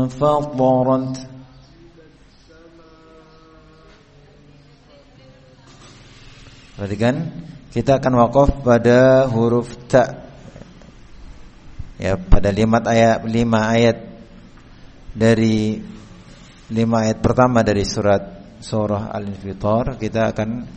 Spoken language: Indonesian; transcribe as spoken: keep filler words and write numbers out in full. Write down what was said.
فطرت. Perhatikan, kita akan wakaf pada huruf ta. Ya, pada lima ayat lima ayat dari lima ayat pertama dari surat surah Al-Infitar kita akan